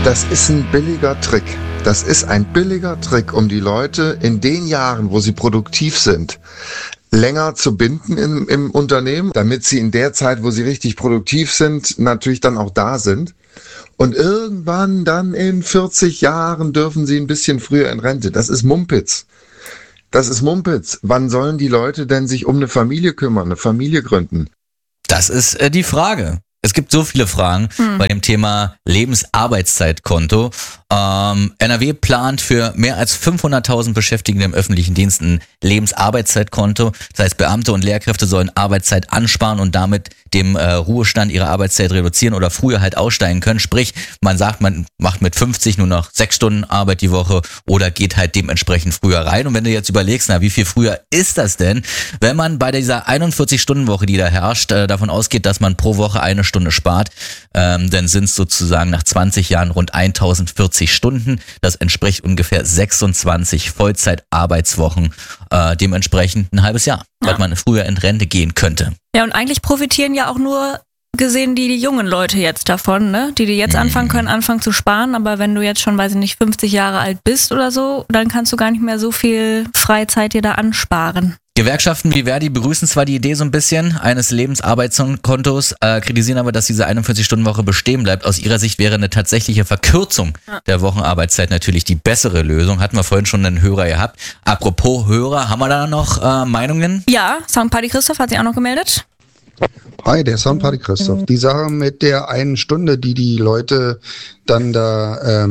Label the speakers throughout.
Speaker 1: Das ist ein billiger Trick. Das ist ein billiger Trick, um die Leute in den Jahren, wo sie produktiv sind, länger zu binden im Unternehmen, damit sie in der Zeit, wo sie richtig produktiv sind, natürlich dann auch da sind. Und irgendwann dann in 40 Jahren dürfen sie ein bisschen früher in Rente. Das ist Mumpitz. Das ist Mumpitz. Wann sollen die Leute denn sich um eine Familie kümmern, eine Familie gründen?
Speaker 2: Das ist die Frage. Es gibt so viele Fragen bei dem Thema Lebensarbeitszeitkonto. NRW plant für mehr als 500.000 Beschäftigte im öffentlichen Dienst ein Lebensarbeitszeitkonto. Das heißt, Beamte und Lehrkräfte sollen Arbeitszeit ansparen und damit dem Ruhestand ihre Arbeitszeit reduzieren oder früher halt aussteigen können. Sprich, man sagt, man macht mit 50 nur noch 6 Stunden Arbeit die Woche oder geht halt dementsprechend früher rein. Und wenn du jetzt überlegst, na, wie viel früher ist das denn, wenn man bei dieser 41-Stunden-Woche, die da herrscht, davon ausgeht, dass man pro Woche 1 Stunde spart, dann sind es sozusagen nach 20 Jahren rund 1040 Stunden. Das entspricht ungefähr 26 Vollzeitarbeitswochen, dementsprechend ein halbes Jahr, was man früher in Rente gehen könnte.
Speaker 3: Ja, und eigentlich profitieren ja auch nur gesehen die jungen Leute jetzt davon, ne? Die jetzt anfangen können, anfangen zu sparen, aber wenn du jetzt schon, weiß ich nicht, 50 Jahre alt bist oder so, dann kannst du gar nicht mehr so viel Freizeit dir da ansparen.
Speaker 2: Gewerkschaften wie Verdi begrüßen zwar die Idee so ein bisschen eines Lebensarbeitskontos, kritisieren aber, dass diese 41-Stunden-Woche bestehen bleibt. Aus ihrer Sicht wäre eine tatsächliche Verkürzung der Wochenarbeitszeit natürlich die bessere Lösung. Hatten wir vorhin schon einen Hörer gehabt. Apropos Hörer, haben wir da noch Meinungen?
Speaker 3: Ja, Soundparty Christoph hat sich auch noch gemeldet.
Speaker 4: Hi, der Soundparty Christoph. Die Sache mit der 1 Stunde, die Leute dann da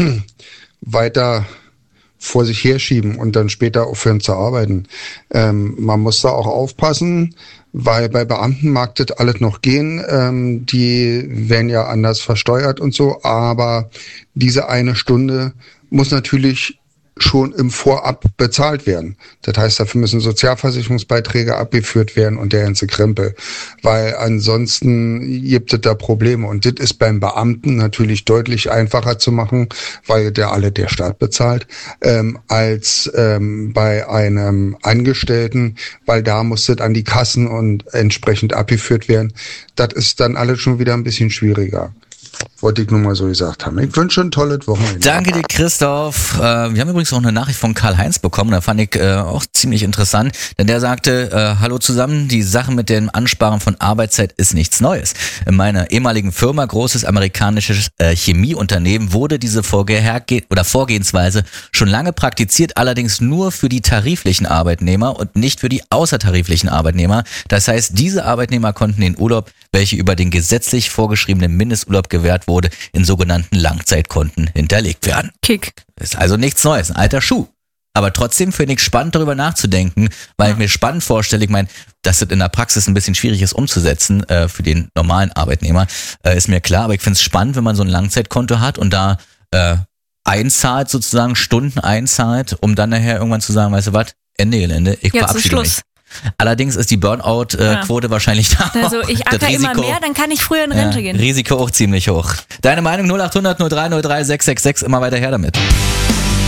Speaker 4: weiter vor sich herschieben und dann später aufhören zu arbeiten. Man muss da auch aufpassen, weil bei Beamten mag das alles noch gehen. Die werden ja anders versteuert und so, aber diese 1 Stunde muss natürlich schon im Vorab bezahlt werden. Das heißt, dafür müssen Sozialversicherungsbeiträge abgeführt werden und der ganze Krempel. Weil ansonsten gibt es da Probleme. Und das ist beim Beamten natürlich deutlich einfacher zu machen, weil der Staat bezahlt, als bei einem Angestellten, weil da muss das an die Kassen und entsprechend abgeführt werden. Das ist dann alles schon wieder ein bisschen schwieriger. Wollte ich nur mal so gesagt haben. Ich wünsche ein tolles Wochenende.
Speaker 2: Danke dir, Christoph. Wir haben übrigens auch eine Nachricht von Karl-Heinz bekommen, da fand ich auch ziemlich interessant, denn der sagte, hallo zusammen, die Sache mit dem Ansparen von Arbeitszeit ist nichts Neues. In meiner ehemaligen Firma, großes amerikanisches Chemieunternehmen, wurde diese Vorgehensweise schon lange praktiziert, allerdings nur für die tariflichen Arbeitnehmer und nicht für die außertariflichen Arbeitnehmer. Das heißt, diese Arbeitnehmer konnten den Urlaub, welche über den gesetzlich vorgeschriebenen Mindesturlaub gewährt wurde, in sogenannten Langzeitkonten hinterlegt werden.
Speaker 3: Kick.
Speaker 2: Ist also nichts Neues, ein alter Schuh. Aber trotzdem finde ich spannend, darüber nachzudenken, weil ich mir spannend vorstelle, ich meine, dass das in der Praxis ein bisschen schwierig ist umzusetzen für den normalen Arbeitnehmer, ist mir klar, aber ich finde es spannend, wenn man so ein Langzeitkonto hat und da einzahlt, sozusagen Stunden einzahlt, um dann nachher irgendwann zu sagen, weißt du was, Ende Gelände, ich verabschiede mich. Allerdings ist die Burnout-Quote wahrscheinlich da.
Speaker 3: Also ich acker immer mehr, dann kann ich früher in Rente gehen.
Speaker 2: Risiko auch ziemlich hoch. Deine Meinung 0800 03 03 666, immer weiter her damit.